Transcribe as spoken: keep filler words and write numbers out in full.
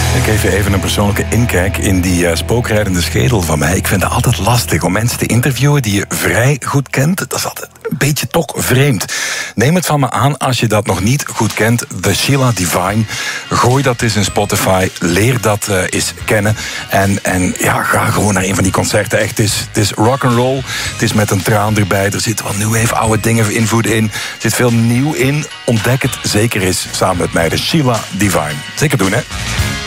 Ik geef je even een persoonlijke inkijk in die uh, spookrijdende schedel van mij. Ik vind het altijd lastig om mensen te interviewen die je vrij goed kent. Dat is altijd een beetje toch vreemd. Neem het van me aan als je dat nog niet goed kent. The Sheila Divine. Gooi dat eens in Spotify. Leer dat uh, eens kennen. En, en ja, ga gewoon naar een van die concerten. Echt, het is, het is rock and roll. Het is met een traan erbij. Er zitten wel new wave oude dingen invloed in. Er zit veel nieuw in. Ontdek het zeker eens samen met mij. The Sheila Divine. Zeker doen, hè?